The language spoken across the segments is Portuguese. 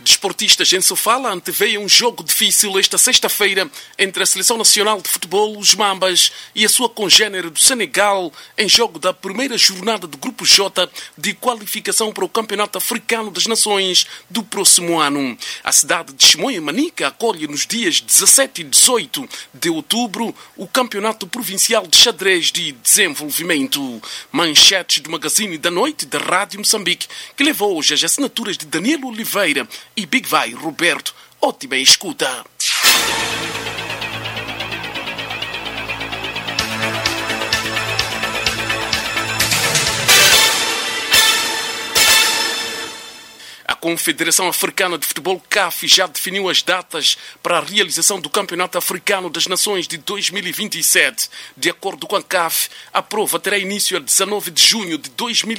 Desportistas em Sofala antevêem um jogo difícil esta sexta-feira entre a Seleção Nacional de Futebol, os Mambas, e a sua congênere do Senegal, em jogo da primeira jornada do Grupo J de qualificação para o Campeonato Africano das Nações do próximo ano. A cidade de Chimoio-Manica acolhe nos dias 17 e 18 de outubro o Campeonato Provincial de Xadrez de Desenvolvimento. Manchetes do Magazine da Noite da Rádio Moçambique, que levou hoje as assinaturas de Danilo Oliveira e Big Vai Roberto. Ótima escuta. A Confederação Africana de Futebol, CAF, já definiu as datas para a realização do Campeonato Africano das Nações de 2027. De acordo com a CAF, a prova terá início a 19 de junho de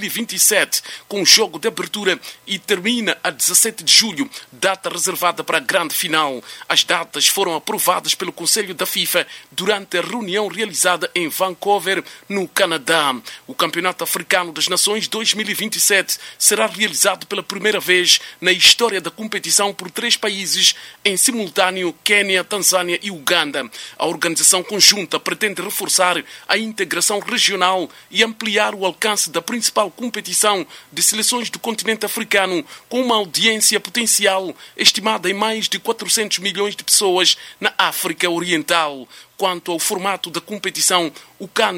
2027, com o jogo de abertura, e termina a 17 de julho, data reservada para a grande final. As datas foram aprovadas pelo Conselho da FIFA durante a reunião realizada em Vancouver, no Canadá. O Campeonato Africano das Nações 2027 será realizado pela primeira vez na história da competição por 3 países em simultâneo: Quênia, Tanzânia e Uganda. A organização conjunta pretende reforçar a integração regional e ampliar o alcance da principal competição de seleções do continente africano, com uma audiência potencial estimada em mais de 400 milhões de pessoas na África Oriental. Quanto ao formato da competição, o CAN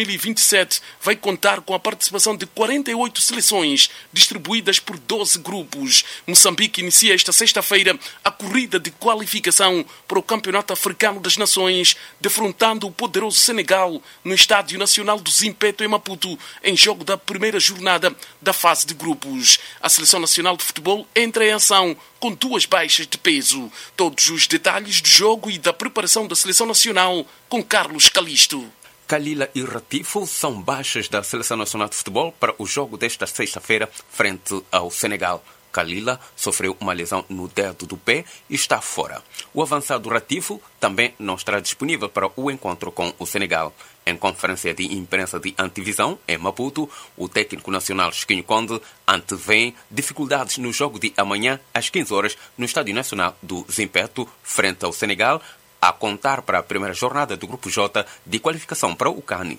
2027 vai contar com a participação de 48 seleções, distribuídas por 12 grupos. Moçambique inicia esta sexta-feira a corrida de qualificação para o Campeonato Africano das Nações, defrontando o poderoso Senegal no Estádio Nacional do Zimpeto, em Maputo, em jogo da primeira jornada da fase de grupos. A Seleção Nacional de Futebol entra em ação com 2 baixas de peso. Todos os detalhes do jogo e da preparação da Seleção Nacional com Carlos Calisto. Kalila e Ratifo são baixas da Seleção Nacional de Futebol para o jogo desta sexta-feira frente ao Senegal. Kalila sofreu uma lesão no dedo do pé e está fora. O avançado Ratifo também não estará disponível para o encontro com o Senegal. Em conferência de imprensa de antevisão em Maputo, o técnico nacional Chiquinho Conde antevém dificuldades no jogo de amanhã às 15 horas no Estádio Nacional do Zimpeto, frente ao Senegal, a contar para a primeira jornada do Grupo J de qualificação para o CAN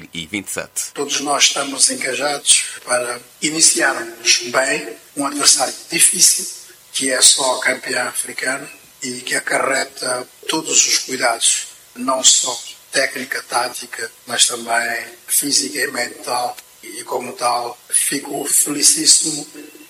2027. Todos nós estamos engajados para iniciarmos bem um adversário difícil, que é só campeão africano e que acarreta todos os cuidados, não só técnica, tática, mas também física e mental. E como tal, fico felicíssimo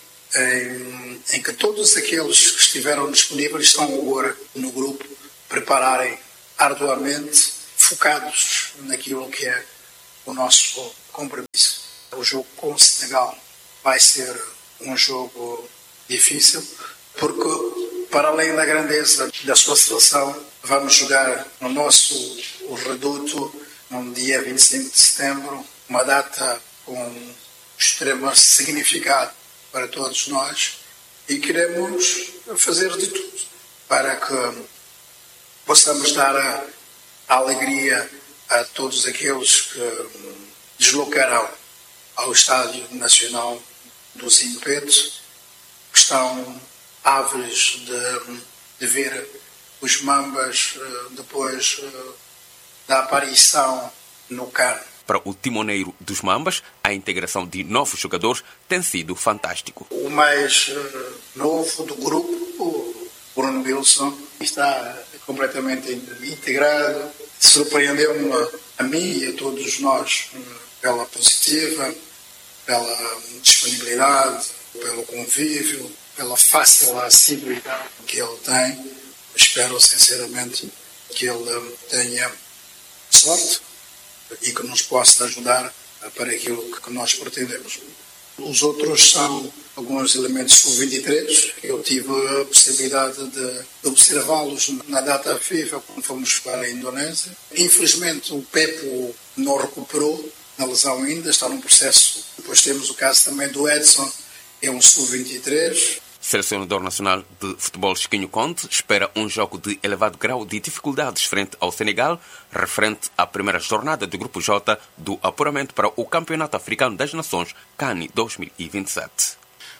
em que todos aqueles que estiveram disponíveis estão agora no grupo, prepararem arduamente, focados naquilo que é o nosso compromisso. O jogo com o Senegal vai ser um jogo difícil, porque, para além da grandeza da sua seleção, vamos jogar no nosso reduto, no dia 25 de setembro, uma data com extremo significado para todos nós, e queremos fazer de tudo para que possamos dar a alegria a todos aqueles que deslocarão ao Estádio Nacional do Zimpeto, que estão ávidos de ver os Mambas depois da aparição no CAN. Para o timoneiro dos Mambas, a integração de novos jogadores tem sido fantástico. O mais novo do grupo, o Bruno Wilson, está completamente integrado. Surpreendeu-me a mim e a todos nós pela positiva, pela disponibilidade, pelo convívio, pela fácil acessibilidade que ele tem. Espero sinceramente que ele tenha sorte e que nos possa ajudar para aquilo que nós pretendemos. Os outros são alguns elementos sub-23. Eu tive a possibilidade de observá-los na data FIFA quando fomos para a Indonésia. Infelizmente o Pepo não recuperou na lesão ainda, está num processo. Depois temos o caso também do Edson, é um sub-23. Selecionador nacional de futebol Chiquinho Conde espera um jogo de elevado grau de dificuldades frente ao Senegal, referente à primeira jornada do Grupo J do apuramento para o Campeonato Africano das Nações CAN 2027.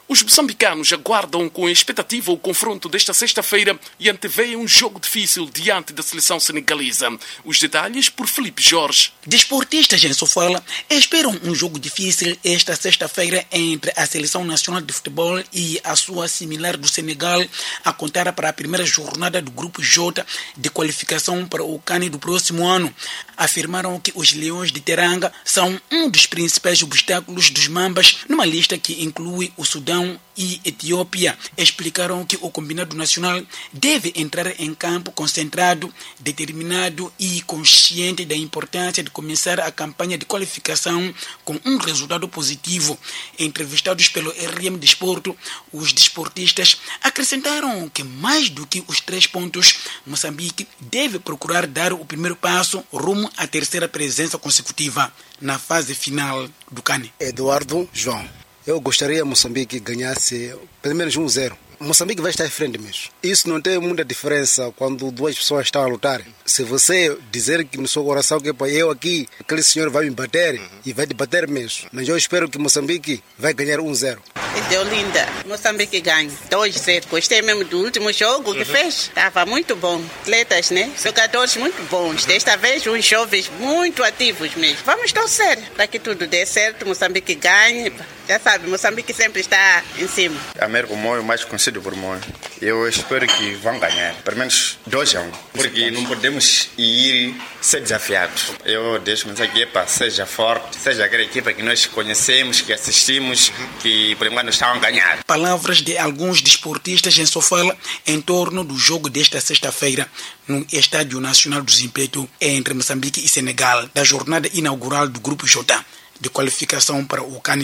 Os moçambicanos aguardam com expectativa o confronto desta sexta-feira e antevêem um jogo difícil diante da seleção senegalesa. Os detalhes por Felipe Jorge. Desportistas em Sofala esperam um jogo difícil esta sexta-feira entre a Seleção Nacional de Futebol e a sua similar do Senegal, a contar para a primeira jornada do Grupo J de qualificação para o CAN do próximo ano. Afirmaram que os Leões de Teranga são um dos principais obstáculos dos Mambas numa lista que inclui o Sudão e Etiópia. Explicaram que o combinado nacional deve entrar em campo concentrado, determinado e consciente da importância de começar a campanha de qualificação com um resultado positivo. Entrevistados pelo RM Desporto, os desportistas acrescentaram que mais do que os 3 pontos, Moçambique deve procurar dar o primeiro passo rumo à terceira presença consecutiva na fase final do CAN. Eduardo João. Eu gostaria que Moçambique ganhasse pelo menos 1-0. Moçambique vai estar em frente mesmo. Isso não tem muita diferença quando duas pessoas estão a lutar. Se você dizer que no seu coração que eu aqui, aquele senhor vai me bater e vai te bater mesmo. Mas eu espero que Moçambique vai ganhar 1-0. Deu linda. Moçambique ganha 2-0. Gostei mesmo do último jogo que fez. Estava muito bom. Atletas, né? Jogadores muito bons. Desta vez, uns jovens muito ativos mesmo. Vamos torcer para que tudo dê certo. Moçambique ganhe. Já sabe, Moçambique sempre está em cima. Américo Moio, mais conhecido por Moio. Eu espero que vão ganhar. Pelo menos 2-1. Porque não podemos ir ser desafiados. Eu deixo mensagem que seja forte, seja aquela equipa que nós conhecemos, que assistimos, que por enquanto estão a ganhar. Palavras de alguns desportistas em Sofala em torno do jogo desta sexta-feira no Estádio Nacional do Zimpeto entre Moçambique e Senegal, da jornada inaugural do Grupo J de qualificação para o CAN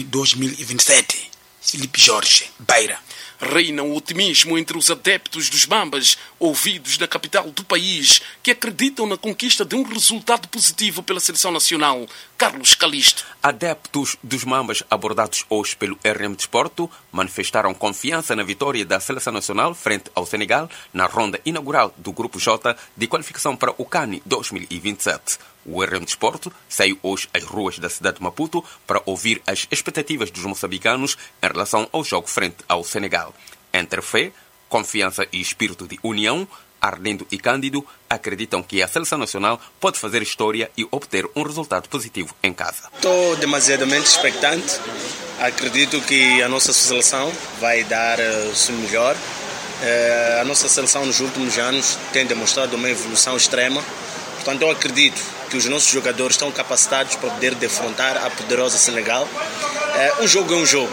2027. Felipe Jorge, Beira. Reina o otimismo entre os adeptos dos Mambas, ouvidos na capital do país, que acreditam na conquista de um resultado positivo pela seleção nacional. Carlos Calisto. Adeptos dos Mambas abordados hoje pelo RM Desporto manifestaram confiança na vitória da seleção nacional frente ao Senegal na ronda inaugural do Grupo J de qualificação para o CAN 2027. O RM Desporto saiu hoje às ruas da cidade de Maputo para ouvir as expectativas dos moçambicanos em relação ao jogo frente ao Senegal. Entre fé, confiança e espírito de união, Ardendo e Cândido acreditam que a seleção nacional pode fazer história e obter um resultado positivo em casa. Estou demasiadamente expectante. Acredito que a nossa seleção vai dar o seu melhor. A nossa seleção nos últimos anos tem demonstrado uma evolução extrema. Portanto, eu acredito que os nossos jogadores estão capacitados para poder defrontar a poderosa Senegal. Um jogo é um jogo.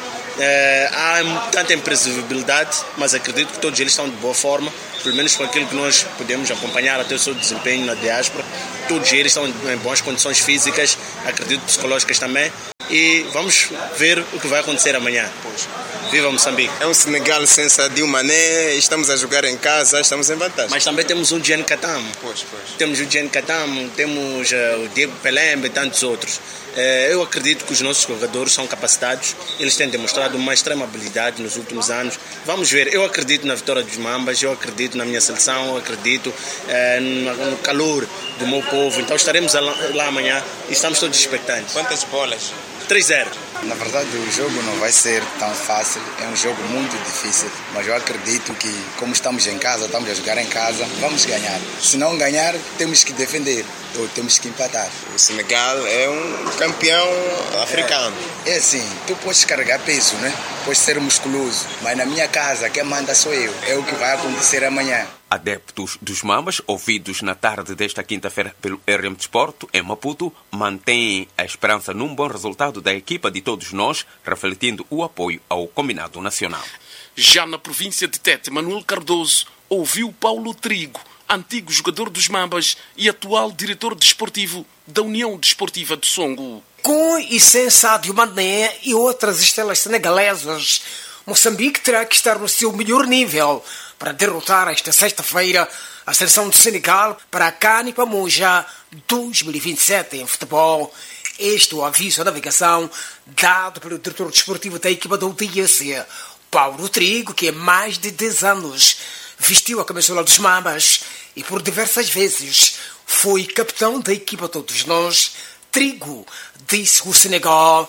Há tanta imprevisibilidade, mas acredito que todos eles estão de boa forma, pelo menos com aquilo que nós podemos acompanhar até o seu desempenho na diáspora. Todos eles estão em boas condições físicas, acredito psicológicas também, e vamos ver o que vai acontecer amanhã. Viva Moçambique! É um Senegal sem Sadio Mané, estamos a jogar em casa, estamos em vantagem. Mas também temos o Dieng Katam. Temos o Dieng Katam, temos o Diego Pelembe e tantos outros. Eu acredito que os nossos jogadores são capacitados, eles têm demonstrado uma extrema habilidade nos últimos anos. Vamos ver, eu acredito na vitória dos Mambas, eu acredito na minha seleção, eu acredito no calor do meu povo. Então estaremos lá amanhã e estamos todos expectantes. Quantas bolas? 3-0. Na verdade, o jogo não vai ser tão fácil, é um jogo muito difícil, mas eu acredito que, como estamos em casa, estamos a jogar em casa, vamos ganhar. Se não ganhar, temos que defender, ou temos que empatar. O Senegal é um campeão africano. É assim, tu podes carregar peso, né? Podes ser musculoso, mas na minha casa, quem manda sou eu. É o que vai acontecer amanhã. Adeptos dos Mambas, ouvidos na tarde desta quinta-feira pelo RM Desporto, em Maputo, mantêm a esperança num bom resultado da equipa de todos nós, refletindo o apoio ao combinado nacional. Já na província de Tete, Manuel Cardoso ouviu Paulo Trigo, antigo jogador dos Mambas e atual diretor desportivo da União Desportiva de Songo. Com e sem Sadio Mané e outras estrelas senegalesas, Moçambique terá que estar no seu melhor nível para derrotar esta sexta-feira a seleção do Senegal para a CAN e Pamoja 2027 em futebol. Este é o aviso à navegação dado pelo diretor desportivo da equipa do UDS, Paulo Trigo, que há mais de 10 anos vestiu a camisola dos Mambas e por diversas vezes foi capitão da equipa Todos Nós. Trigo disse que o Senegal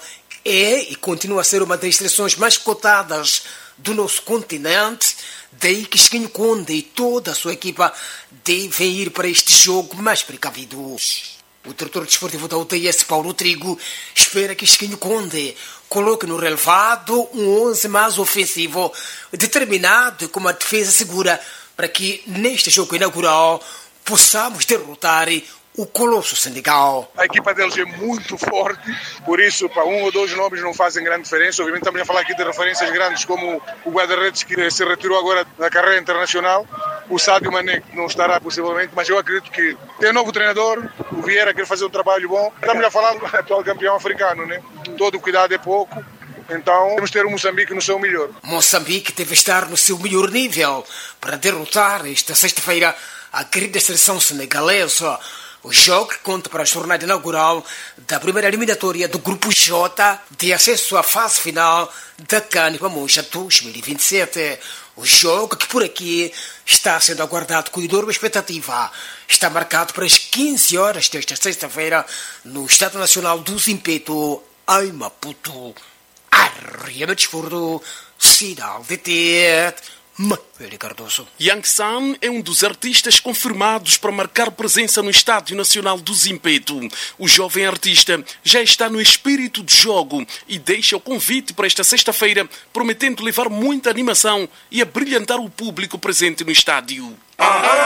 é e continua a ser uma das seleções mais cotadas do nosso continente, daí que Chiquinho Conde e toda a sua equipa devem ir para este jogo mais precavidos. O diretor desportivo da UTS, Paulo Trigo, espera que Chiquinho Conde coloque no relevado um 11 mais ofensivo, determinado e com uma defesa segura, para que neste jogo inaugural possamos derrotar o Colosso Senegal. A equipa deles é muito forte, por isso para um ou dois nomes não fazem grande diferença. Obviamente estamos a falar aqui de referências grandes como o guarda-redes que se retirou agora da carreira internacional, o Sadio Mané que não estará possivelmente, mas eu acredito que tem um novo treinador, o Vieira quer fazer um trabalho bom. Estamos a falar do atual campeão africano, né? Todo cuidado é pouco. Então, temos que ter o Moçambique no seu melhor. Moçambique deve estar no seu melhor nível para derrotar esta sexta-feira a querida seleção senegalesa. O jogo conta para a jornada inaugural da primeira eliminatória do Grupo J de acesso à fase final da CAN Pamoja 2027. O jogo que por aqui está sendo aguardado com enorme expectativa está marcado para as 15 horas desta sexta-feira no Estádio Nacional do Zimpeto, em Maputo. Arriba Desporto, Sinal de Tete, Manuel Cardoso. Yang San é um dos artistas confirmados para marcar presença no Estádio Nacional do Zimpeto. O jovem artista já está no espírito de jogo e deixa o convite para esta sexta-feira, prometendo levar muita animação e abrilhantar o público presente no estádio.